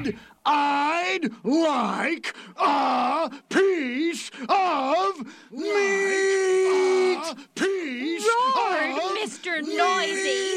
I'd like a piece of meat. Roared Mr. Noisy.